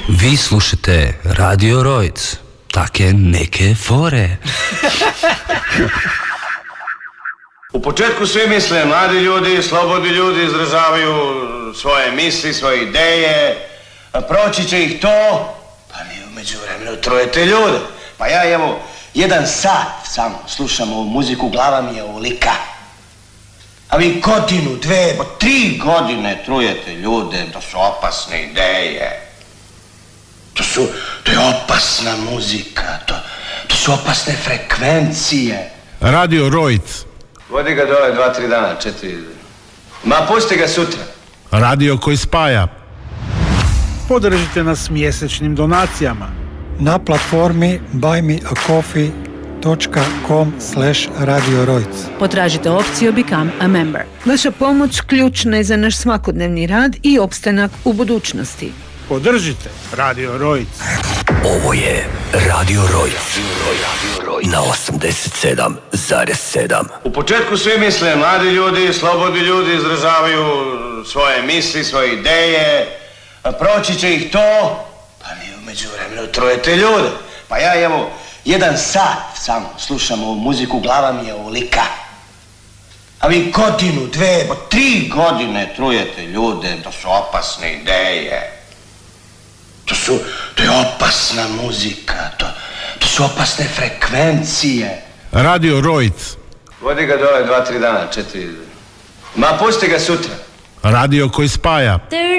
Vi slušate Radio Rojc, take neke fore. U početku svi misle, mladi ljudi, slobodni ljudi izražavaju svoje misli, svoje ideje, proći će ih to, pa vi u međuvremenu trujete ljude. Pa ja evo, 1 sat samo slušam ovu muziku, glava mi je ovolika. A vi 1, 2, 3 godine trujete ljude, to su opasne ideje. To je opasna muzika, to su opasne frekvencije. Radio Rojc. Vodi ga dole 2-3 dana, 4. Ma pusti ga sutra. Radio koji spaja. Podržite nas mjesečnim donacijama na platformi buymeacoffee.com/radiorojc. Potražite opciju Become a Member. Vaša pomoć ključna je za naš svakodnevni rad i opstanak u budućnosti. Podržite Radio Rojc. Ovo je Radio Rojc na 87,7. U početku svi misle, mladi ljudi, slobodni ljudi izražavaju svoje misli, svoje ideje, proći će ih to, pa vi u međuvremenu trujete ljude. Pa ja evo, 1 sat samo slušam ovu muziku, glava mi je ovolika. A vi 1, 2, 3 godine trujete ljude, to su opasne ideje. To je opasna muzika, to su opasne frekvencije. Radio Rojc. Vodi ga dole 2-3 dana, 4. Ma pusti ga sutra. Radio koji spaja.